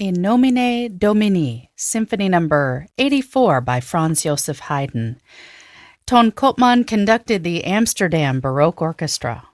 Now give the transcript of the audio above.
In Nomine Domini, Symphony No. 84 by Franz Joseph Haydn. Ton Koopman conducted the Amsterdam Baroque Orchestra.